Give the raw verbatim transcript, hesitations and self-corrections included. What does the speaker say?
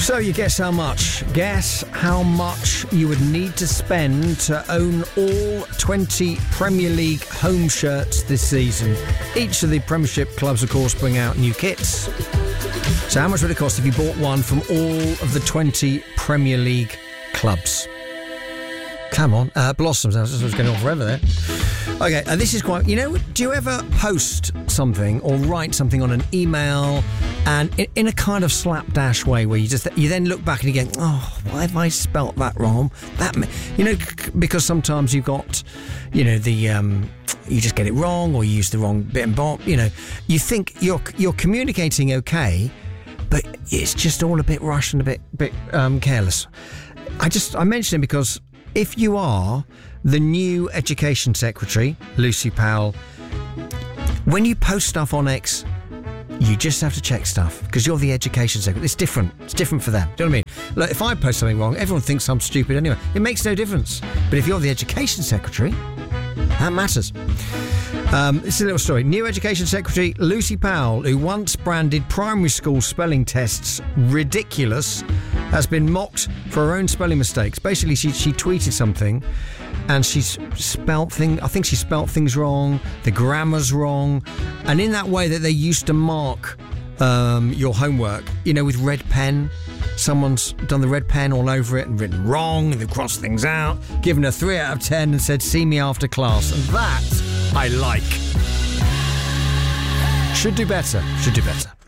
So you guess how much? Guess how much you would need to spend to own all twenty Premier League home shirts this season. Each of the Premiership clubs, of course, bring out new kits. So how much would it cost if you bought one from all of the twenty Premier League clubs? Come on, uh, Blossoms. I was just going on forever there. Okay, uh, this is quite... You know, do you ever post something or write something on an email and in, in a kind of slapdash way where you just you then look back and you go, oh, why have I spelt that wrong? That You know, because sometimes you've got, you know, the... Um, you just get it wrong or you use the wrong bit and bob. You know, you think you're you're communicating okay, but it's just all a bit rushed and a bit, bit um, careless. I just... I mention it because... If you are the new Education Secretary, Lucy Powell, when you post stuff on X, you just have to check stuff because you're the Education Secretary. It's different. It's different for them. Do you know what I mean? Look, if I post something wrong, everyone thinks I'm stupid anyway. It makes no difference. But if you're the Education Secretary, that matters. Um, it's a little story. New Education Secretary Lucy Powell, who once branded primary school spelling tests ridiculous, has been mocked for her own spelling mistakes. Basically, she she tweeted something and she spelt thing. I think she spelt things wrong. The grammar's wrong, and in that way that they used to mark um, your homework, you know, with red pen. Someone's done the red pen all over it and written wrong, and they've crossed things out, given a three out of ten, and said, "See me after class." And that I like. Should do better. Should do better.